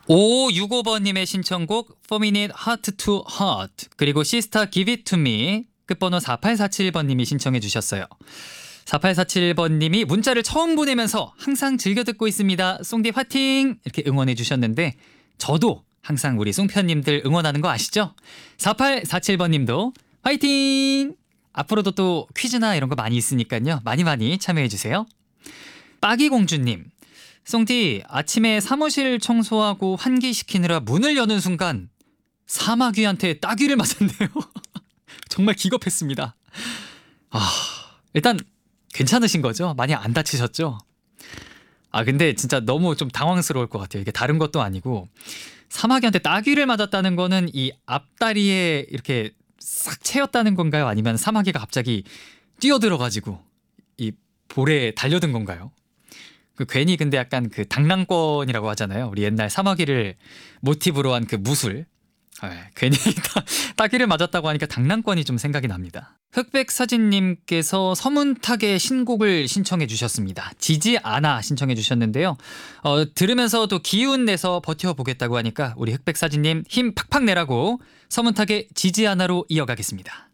5565번님의 신청곡 4Minute Heart to Heart 그리고 시스타 Give It To Me 끝번호 4847번님이 신청해 주셨어요. 4847번님이 문자를 처음 보내면서 항상 즐겨 듣고 있습니다. 송디 화팅! 이렇게 응원해 주셨는데 저도 항상 우리 송편님들 응원하는 거 아시죠? 4847번님도 화이팅! 앞으로도 또 퀴즈나 이런 거 많이 있으니까요. 많이 참여해 주세요. 빠기공주님, 송디 아침에 사무실 청소하고 환기시키느라 문을 여는 순간 사마귀한테 따귀를 맞았네요. 정말 기겁했습니다. 일단 괜찮으신 거죠? 많이 안 다치셨죠? 근데 진짜 너무 좀 당황스러울 것 같아요. 이게 다른 것도 아니고 사마귀한테 따귀를 맞았다는 거는 이 앞다리에 이렇게 싹 채였다는 건가요? 아니면 사마귀가 갑자기 뛰어들어가지고 이 볼에 달려든 건가요? 괜히 근데 약간 그 당랑권이라고 하잖아요. 우리 옛날 사마귀를 모티브로 한 그 무술. 괜히 따귀를 맞았다고 하니까 당랑권이 좀 생각이 납니다. 흑백사진님께서 서문탁의 신곡을 신청해 주셨습니다. 지지 않아 신청해 주셨는데요. 들으면서도 기운 내서 버텨보겠다고 하니까 우리 흑백사진님 힘 팍팍 내라고 서문탁의 지지 않아로 이어가겠습니다.